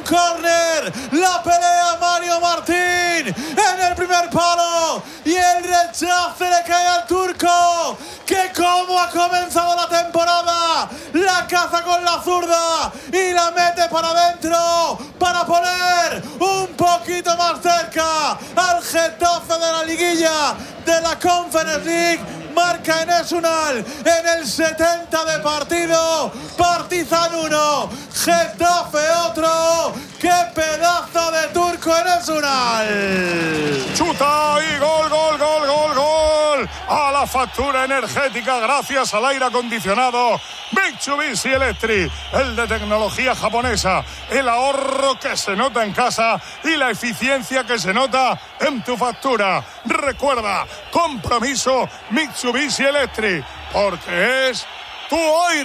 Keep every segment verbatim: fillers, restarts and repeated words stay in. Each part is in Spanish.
un córner. La pelea Mario Martín en el primer palo y el rechace le cae al turco, que como ha comenzado la temporada, la caza con la zurda y la mete para adentro para poner un poquito más cerca al Getafe de la liguilla de la Conference League. Marca Enes Unal en el setenta de partido. Partizan uno, Getafe otro. ¡Qué pedazo de turco Enes Unal! Chuta y gol, gol, gol, gol, gol. A la factura energética gracias al aire acondicionado Mitsubishi Electric, el de tecnología japonesa. El ahorro que se nota en casa y la eficiencia que se nota en tu factura. Recuerda, compromiso Mitsubishi Electric, porque es tu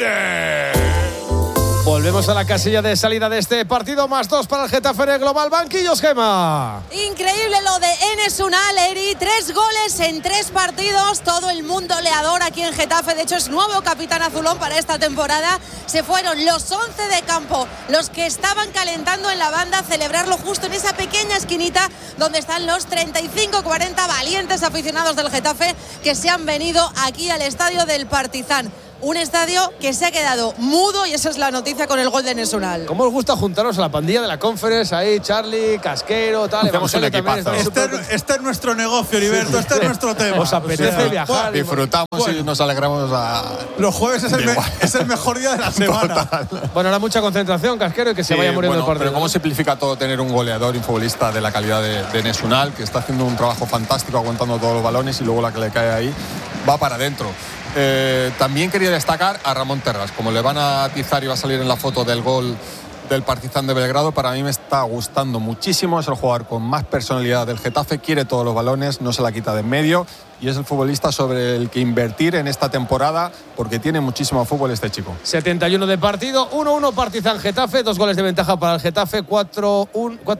aire. Volvemos a la casilla de salida de este partido. Más dos para el Getafe en el global. Banquillos, Gema. Increíble lo de Enes Unal, Eri. Tres goles en tres partidos. Todo el mundo le adora aquí en Getafe. De hecho, es nuevo capitán azulón para esta temporada. Se fueron los once de campo, los que estaban calentando en la banda, a celebrarlo justo en esa pequeña esquinita donde están los treinta y cinco cuarenta valientes aficionados del Getafe que se han venido aquí al estadio del Partizan. Un estadio que se ha quedado mudo y esa es la noticia con el gol de Enes Unal. ¿Cómo os gusta juntaros a la pandilla de la Conference? Ahí, Charlie, Casquero, tal. Hacemos un equipazo. Este, este es nuestro negocio, Heriberto. Sí, este sí. es nuestro tema. ¿Os apetece o sea, viajar? Disfrutamos bueno. y nos alegramos a... Los jueves es el, me, es el mejor día de la semana. Total. Bueno, ahora mucha concentración, Casquero, y que se sí, vaya muriendo bueno, el partido. Pero ¿cómo simplifica todo tener un goleador y un futbolista de la calidad de, de Enes Unal, que está haciendo un trabajo fantástico aguantando todos los balones y luego la que le cae ahí va para adentro? Eh, también quería destacar a Ramón Terras, como le van a atizar y va a salir en la foto del gol del Partizan de Belgrado. Para mí me está gustando muchísimo, es el jugador con más personalidad del Getafe, quiere todos los balones, no se la quita de en medio y es el futbolista sobre el que invertir en esta temporada porque tiene muchísimo fútbol este chico. setenta y uno de partido, uno uno Partizan Getafe, dos goles de ventaja para el Getafe, cuatro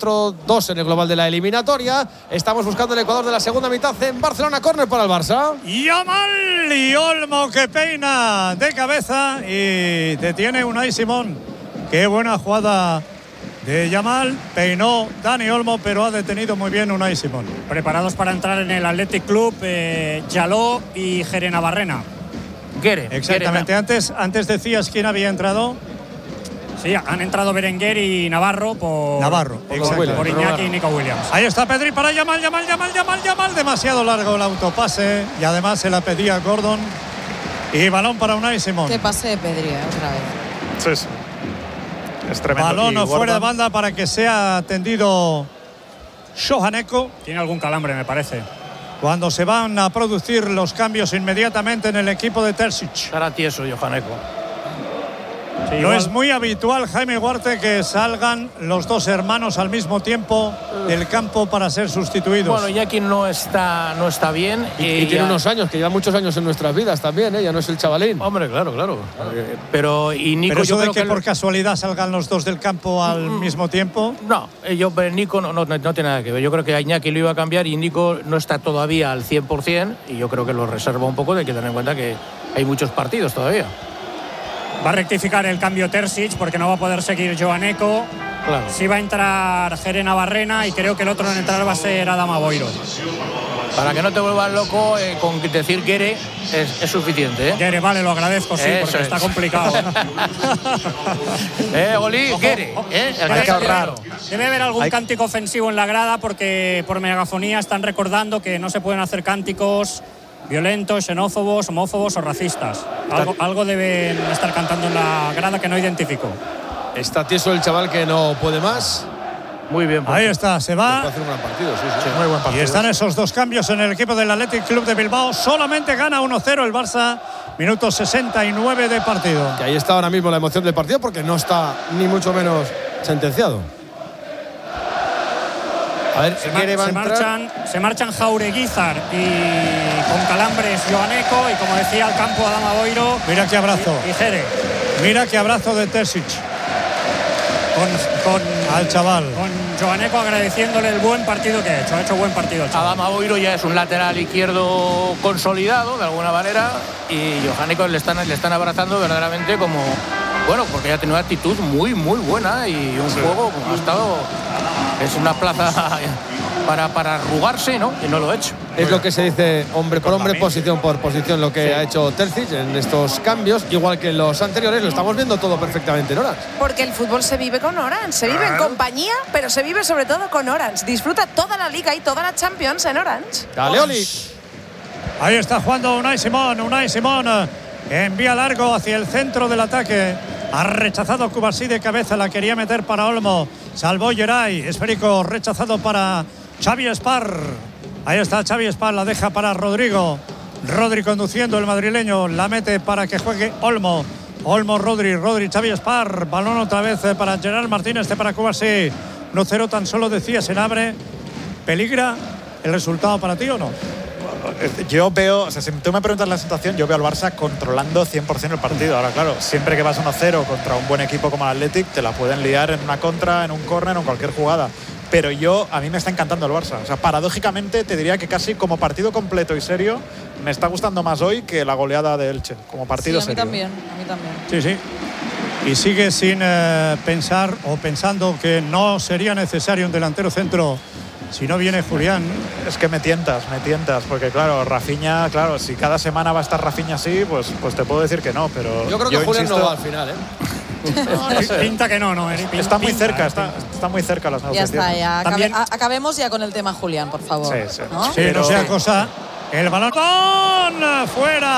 dos en el global de la eliminatoria. Estamos buscando el Ecuador de la segunda mitad en Barcelona. Córner para el Barça. Yamal y Olmo que peina de cabeza y detiene Unai Simón. Qué buena jugada de Yamal, peinó Dani Olmo, pero ha detenido muy bien Unai Simón. Preparados para entrar en el Athletic Club, eh, Jaló y Jerena Barrena. Guere. Exactamente. Guere. Antes, antes decías quién había entrado. Sí, han entrado Berenguer y Navarro por, Navarro, por, por Iñaki y Nico Williams. Ahí está Pedri para Yamal, Yamal, Yamal, Yamal, Yamal. Demasiado largo el autopase y además se la pedía Gordon. Y balón para Unai Simón. Qué pase de Pedri, eh, otra vez. Sí, sí. Es tremendo. Balón o fuera de banda para que sea atendido Johaneko. Tiene algún calambre, me parece. Cuando se van a producir los cambios inmediatamente en el equipo de Terzic. Estará tieso Johaneko. Sí, no igual. Es muy habitual, Jaime Huarte, que salgan los dos hermanos al mismo tiempo del campo para ser sustituidos. Bueno, Iñaki no está, no está bien. Y, y, y tiene ya... unos años, que lleva muchos años en nuestras vidas también, ¿eh? Ya no es el chavalín. Hombre, claro, claro. Pero, y Nico, ¿Pero eso yo de creo que, que por casualidad salgan los dos del campo al mm, mismo tiempo? No, yo, Nico no, no, no tiene nada que ver. Yo creo que a Iñaki lo iba a cambiar y Nico no está todavía al cien por cien y yo creo que lo reserva un poco, de que tener en cuenta que hay muchos partidos todavía. Va a rectificar el cambio Terzic porque no va a poder seguir Johaneko. Claro. Sí va a entrar Jerena Barrena y creo que el otro en entrar va a ser Adama Boiro. Para que no te vuelvas loco, eh, con decir Guere es, es suficiente. ¿eh? Guere, vale, lo agradezco, sí, Eso porque es. está complicado. eh, Oli, Guere, ¿eh? El debe, que es raro. Debe haber algún Hay... cántico ofensivo en la grada porque por megafonía están recordando que no se pueden hacer cánticos violentos, xenófobos, homófobos o racistas. Algo, algo deben estar cantando en la grada que no identifico. Está tieso el chaval que no puede más. Muy bien. Ahí está, se va. Puede hacer un gran partido, sí, sí. Sí, muy buen partido. Y están esos dos cambios en el equipo del Athletic Club de Bilbao. Solamente gana uno cero el Barça. Minuto sesenta y nueve de partido. Y ahí está ahora mismo la emoción del partido porque no está ni mucho menos sentenciado. A ver, se, mar, se, marchan, se marchan Jaureguizar y con calambres Johaneko y como decía al campo Adama Boiro. Mira qué abrazo. Y, y Jere. Mira qué abrazo de Terzic. Con, con, al chaval. Con Johaneko agradeciéndole el buen partido que ha hecho. Ha hecho buen partido el chaval. Adama Boiro ya es un lateral izquierdo consolidado de alguna manera y Johaneko le están, le están abrazando verdaderamente como, bueno, porque ya tiene una actitud muy, muy buena y un sí. juego como ha estado. Es una plaza para, para arrugarse, ¿no? Y no lo ha hecho. Es lo que se dice hombre por hombre, posición por posición, lo que sí. ha hecho Terzic en estos cambios, igual que en los anteriores. Lo estamos viendo todo perfectamente en Orange. Porque el fútbol se vive con Orange, se vive en compañía, pero se vive sobre todo con Orange. Disfruta toda la Liga y toda la Champions en Orange. Dale, Oli. Ahí está jugando Unai Simón. Unai Simón envía largo hacia el centro del ataque. Ha rechazado Kubasí de cabeza, la quería meter para Olmo. Salvó Geray. Esférico rechazado para Xavi Espar. Ahí está Xavi Espar, la deja para Rodrigo. Rodri conduciendo, el madrileño la mete para que juegue Olmo. Olmo, Rodri, Rodri, Xavi Espar. Balón otra vez para Gerard Martín, este para Kubasí. uno cero tan solo decía, se abre. ¿Peligra el resultado para ti o no? Yo veo, o sea, si tú me preguntas la situación, yo veo al Barça controlando cien por ciento el partido. Ahora, claro, siempre que vas uno cero contra un buen equipo como el Athletic, te la pueden liar en una contra, en un córner o en cualquier jugada. Pero yo, a mí me está encantando el Barça. O sea, paradójicamente te diría que casi como partido completo y serio, me está gustando más hoy que la goleada de Elche, como partido sí, a mí serio. también, a mí también. Sí, sí. Y sigue sin eh, pensar o pensando que no sería necesario un delantero centro si no viene Julián. Es que me tientas, me tientas, porque claro, Rafinha, claro, si cada semana va a estar Rafinha así, pues, pues te puedo decir que no, pero yo creo que yo Julián insisto, no va al final, ¿eh? No, no sé. Pinta que no, no. Pinta, está muy pinta, cerca, pinta. está, está muy cerca las Ya negociaciones. está, ya. Acabe, También- a- acabemos ya con el tema Julián, por favor. Sí, sí. ¿No? Sí, Pero- no sea cosa. El balón fuera.